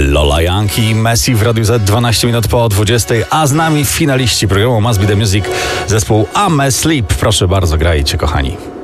Lola Young i Messi w Radiu Z 12 minut po 20, a z nami finaliści programu Must Be The Music, zespół I'm Asleep. Proszę bardzo, grajcie, kochani.